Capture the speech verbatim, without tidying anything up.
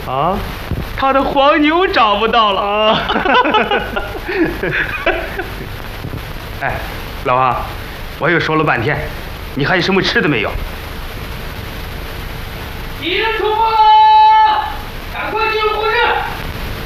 啊， 他的黄牛找不到了。 啊！ 哎，老王，我又说了半天，你还有什么吃的没有？敌人出没！